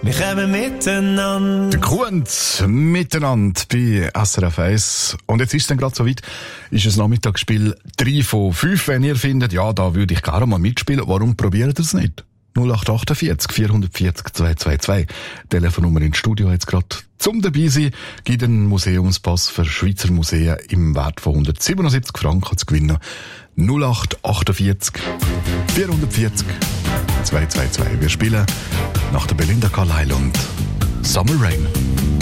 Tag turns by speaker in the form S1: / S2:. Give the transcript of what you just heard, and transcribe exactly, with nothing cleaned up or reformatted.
S1: Wir kommen miteinander.
S2: Der Grund miteinander bei S R F eins. Und jetzt ist es dann gerade so weit, ist das Nachmittagsspiel drei von fünf. Wenn ihr findet, ja, da würde ich gerne mal mitspielen, warum probiert ihr es nicht? null acht achtundvierzig vierhundertvierzig zweihundertzweiundzwanzig. Telefonnummer ins Studio jetzt gerade zum dabei sein. Gibt einen Museumspass für Schweizer Museen im Wert von hundertsiebenundsiebzig Franken zu gewinnen. null acht achtundvierzig vierhundertvierzig zweihundertzweiundzwanzig. Wir spielen nach der Belinda Carlisle und Summer Rain.